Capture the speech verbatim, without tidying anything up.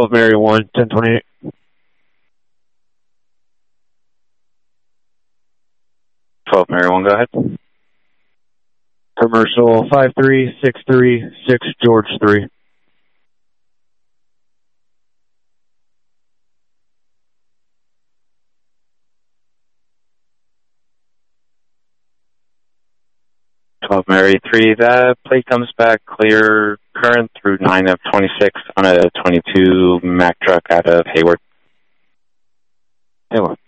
twelve Mary one, ten twenty-eight. twelve Mary one, go ahead. Commercial five three six three six George three. twelve Mary three, that plate comes back clear, current through nine of twenty-six on a twenty-two Mack truck out of Hayward. Hayward.